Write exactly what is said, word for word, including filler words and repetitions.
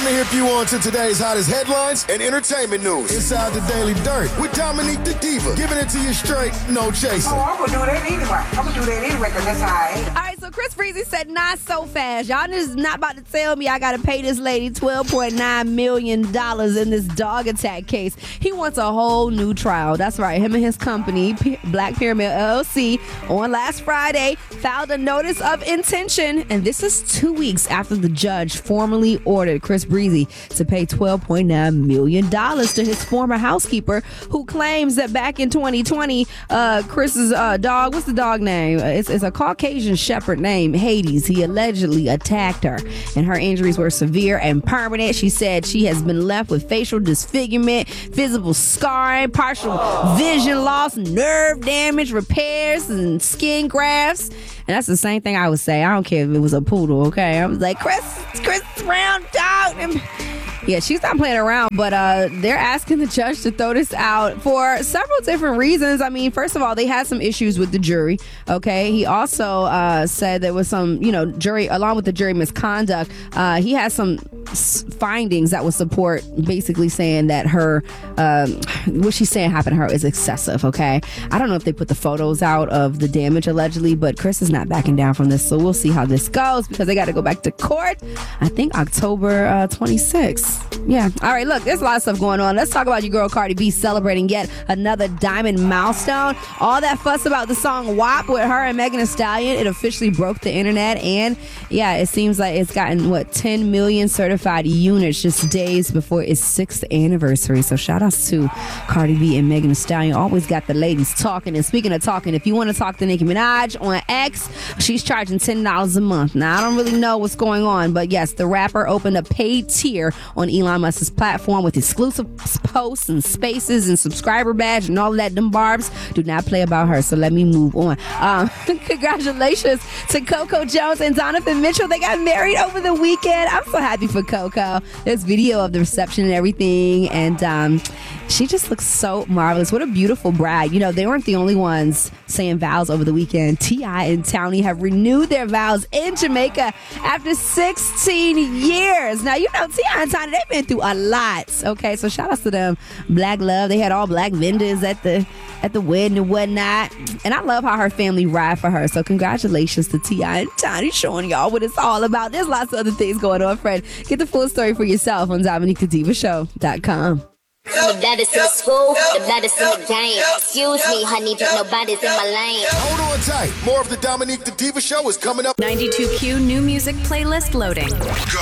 Time to hip you on to today's hottest headlines and entertainment news. Inside the Daily Dirt with Dominique the Diva. Giving it to you straight, no chaser. Oh, I'm going to do that anyway. I'm going to do that anyway because that's how I am. All right, so Chris Breezy said, not so fast. Y'all just not about to tell me I got to pay this lady twelve point nine million dollars in this dog attack case. He wants a whole new trial. That's right. Him and his company, P- Black Pyramid L L C, on last Friday, filed a notice of intention. And this is two weeks after the judge formally ordered Chris Breezy to pay twelve point nine million dollars to his former housekeeper, who claims that back in twenty twenty, uh, Chris's uh, dog, what's the dog name? It's, it's a Caucasian shepherd named Hades. He allegedly attacked her, and her injuries were severe and permanent. She said she has been left with facial disfigurement, visible scarring, partial vision loss, nerve damage, repairs, and skin grafts. And that's the same thing I would say. I don't care if it was a poodle, okay? I was like, Chris, Chris Brown dog. And yeah, she's not playing around, but uh, they're asking the judge to throw this out for several different reasons. I mean, first of all, they had some issues with the jury, okay? He also uh, said there was some, you know, jury, along with the jury misconduct, uh, he has some s- findings that would support basically saying that her, um, what she's saying happened to her is excessive, okay? I don't know if they put the photos out of the damage allegedly, but Chris is not backing down from this, so we'll see how this goes because they got to go back to court, I think October uh, twenty-sixth. Yeah. All right, look, there's a lot of stuff going on. Let's talk about your girl Cardi B celebrating yet another diamond milestone. All that fuss about the song W A P with her and Megan Thee Stallion, it officially broke the internet. And yeah, it seems like it's gotten, what, ten million certified units just days before its sixth anniversary. So shout outs to Cardi B and Megan Thee Stallion. Always got the ladies talking. And speaking of talking, if you want to talk to Nicki Minaj on X, she's charging ten dollars a month. Now, I don't really know what's going on, but yes, the rapper opened a paid tier on Elon Musk's platform with exclusive posts and spaces and subscriber badge and all of that. Them barbs do not play about her, so let me move on. Um, congratulations to Coco Jones and Donovan Mitchell. They got married over the weekend. I'm so happy for Coco. There's video of the reception and everything, and um, she just looks so marvelous. What a beautiful bride. You know, they weren't the only ones saying vows over the weekend. T I and Townie have renewed their vows in Jamaica after sixteen years. Now, you know, T I and Townie, they've been through a lot. Okay, so shout outs to them. Black love. They had all black vendors at the at the wedding and whatnot. And I love how her family ride for her. So congratulations to T I and Townie showing y'all what it's all about. There's lots of other things going on, Fred. Get the full story for yourself on Dominique the Diva Show dot com. The baddest in the school, the baddest in the game. Excuse me, honey, but nobody's in my lane. Hold on tight. More of the Dominique the Diva Show is coming up. ninety-two Q new music playlist loading. Go.